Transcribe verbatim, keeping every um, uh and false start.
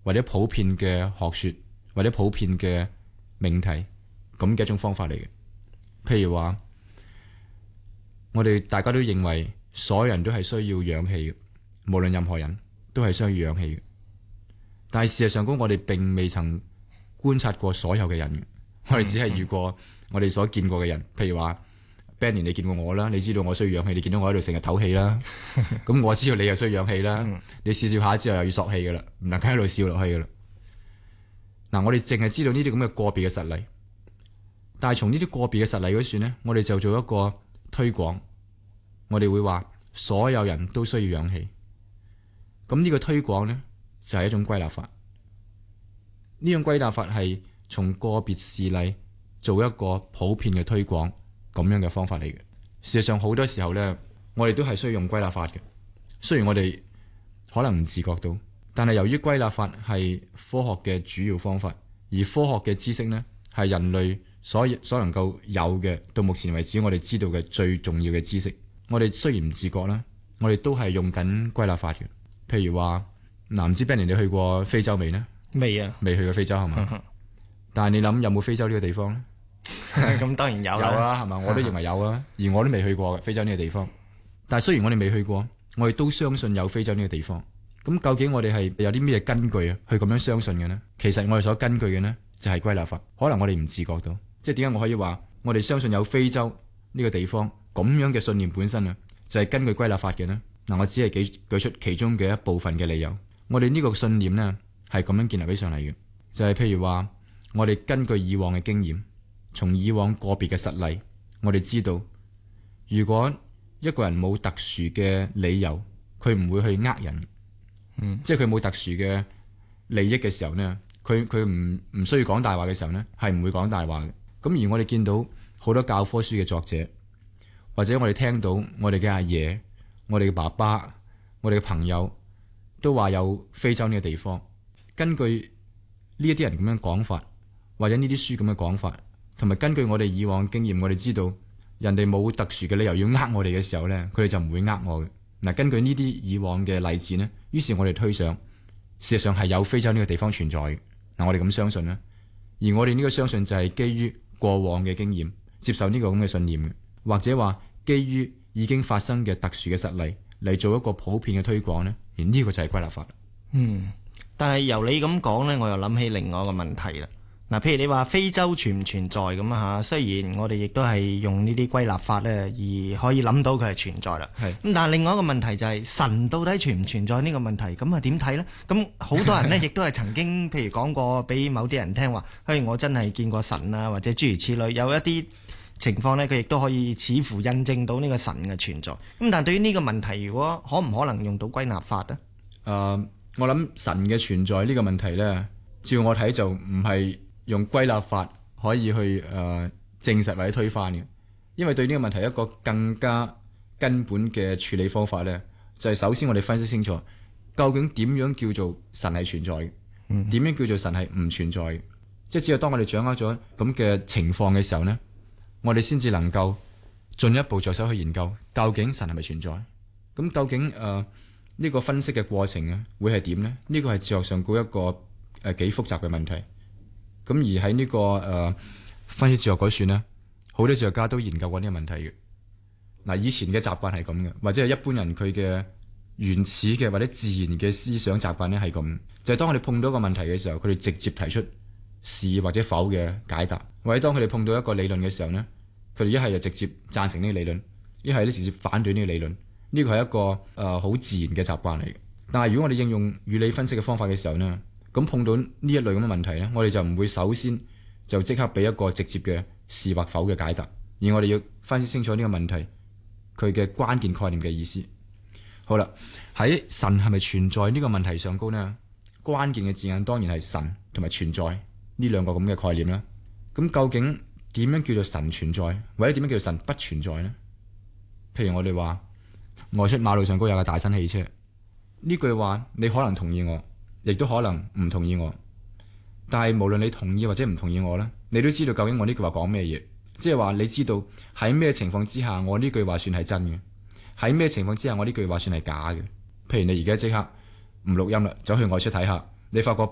或者普遍嘅學說或者普遍嘅命題咁嘅一種方法嚟嘅。譬如話，我哋大家都認為所有人都係需要氧氣嘅，無論任何人都係需要氧氣嘅。但係事實上，我哋並未曾觀察過所有嘅人，我哋只係遇過我哋所見過嘅人。譬如話 Benny， 你見過我啦，你知道我需要氧氣，你見到我喺度成日唞氣啦。咁我知道你又需要氧氣啦。你笑笑下之後又要索氣噶啦，唔能夠喺度笑落去噶啦。嗱，我哋淨係知道呢啲咁嘅個別嘅實例，但係從呢啲個別嘅實例嗰處呢，我哋就做一個推廣，我哋會話所有人都需要氧氣。咁呢個推廣呢，就係一種歸納法。呢種歸納法係從個別事例做一個普遍嘅推廣咁樣嘅方法嚟嘅。事實上好多時候呢，我哋都係需要用歸納法嘅。雖然我哋可能唔自覺到，但係由於歸納法係科學嘅主要方法，而科學嘅知識呢，係人類所所能夠有嘅，到目前為止我哋知道嘅最重要嘅知識。我哋雖然唔自覺啦，我哋都係用緊歸納法嘅。譬如話，嗱，唔知 Benny 你去過非洲未呢？未啊，未去過非洲係嘛？但係你諗有冇非洲呢個地方咧？ 咁當然有啦， 有啦，係嘛？我都認為有啊，而我都未去過非洲呢個地方。但係雖然我哋未去過，我哋都相信有非洲呢個地方。咁究竟我哋係有啲咩根據啊，去咁樣相信嘅呢？其實我哋所根據嘅呢，就係歸納法。可能我哋唔自覺到，即係點解我可以話我哋相信有非洲呢個地方咁樣嘅信念本身啊，就係根據歸納法嘅呢？嗱，我只係舉舉出其中嘅一部分嘅理由。我哋呢個信念呢，係咁樣建立起上嚟嘅，就係、是、譬如話，我哋根據以往嘅經驗，從以往個別嘅實例，我哋知道，如果一個人冇特殊嘅理由，佢唔會去呃人，嗯，即係佢冇特殊嘅利益嘅時候呢，佢佢唔唔需要講大話嘅時候呢，係唔會講大話嘅。咁而我哋見到好多教科書嘅作者，或者我哋聽到我哋嘅阿爺、我哋嘅爸爸、我哋嘅朋友都話有非洲呢個地方。根據呢一啲人咁樣講法，或者呢啲書咁嘅講法，同埋根據我哋以往經驗，我哋知道人哋冇特殊嘅理由要呃我哋嘅時候呢，佢哋就唔會呃我嘅。嗱，根據呢啲以往嘅例子呢，於是我哋推想，事實上係有非洲呢個地方存在嘅。嗱，我哋咁相信啦，而我哋呢個相信就係基於過往嘅經驗，接受呢個咁嘅信念嘅，或者話基於已經發生嘅特殊嘅實例嚟做一個普遍嘅推廣呢，而呢個就係歸納法。 嗯。但係由你咁講呢，我又諗起另外一個問題啦。嗱，譬如你話非洲存唔存在咁啊嚇，雖然我哋亦都係用呢啲歸納法呢，而可以諗到佢係存在啦。係咁，但係另外一個問題就係神到底存唔存在呢個問題，咁啊點睇呢？咁好多人呢，亦都係曾經譬如講過俾某啲人聽話，嘿，我真係見過神啊，或者諸如此類，有一啲情況呢，佢亦都可以似乎印證到呢個神嘅存在。咁但係對於呢個問題，如果可唔可能用到歸納法呢？ 誒、uh。我諗神嘅存在呢個問題呢，照我睇就唔係用歸納法可以去誒、呃、證實或者推翻嘅，因為對呢個問題一個更加根本嘅處理方法呢，就係、是、首先我哋分析清楚究竟點樣叫做神係存在嘅，點、嗯、樣叫做神係唔存在嘅，即係只有當我哋掌握咗咁嘅情況嘅時候呢，我哋先至能夠進一步着手去研究究竟神係咪存在。咁究竟誒？呃呢個分析嘅過程咧，會係點呢？呢個係哲學上高一個誒幾複雜嘅問題。咁而喺呢個誒分析哲學嗰處呢，好多哲學家都研究過呢個問題嘅。嗱，以前嘅習慣係咁嘅，或者係一般人佢嘅原始嘅或者自然嘅思想習慣咧係咁，就係當我哋碰到一個問題嘅時候，佢哋直接提出是或者否嘅解答，或者當佢哋碰到一個理論嘅時候呢，佢哋一係就直接贊成呢個理論，一係咧直接反對呢個理論。呢個係一個誒好、呃、自然嘅習慣嚟嘅，但係如果我哋應用語理分析嘅方法嘅時候呢，咁碰到呢一類咁嘅問題呢，我哋就唔會首先就即刻俾一個直接嘅是或否嘅解答，而我哋要分析清楚呢個問題佢嘅關鍵概念嘅意思。好啦，喺神係咪存在呢個問題上高呢，關鍵嘅字眼當然係神同埋存在呢兩個咁嘅概念啦。咁究竟點樣叫做神存在，或者點樣叫做神不存在呢？譬如我哋話，外出馬路上高有架大新汽車，呢句話你可能同意我，亦都可能唔同意我。但係無論你同意或者唔同意我呢，你都知道究竟我呢句話講咩嘢，即係話你知道喺咩情況之下我呢句話算係真嘅，喺咩情況之下我呢句話算係假嘅。譬如你而家即刻唔錄音啦，走去外出睇下，你發覺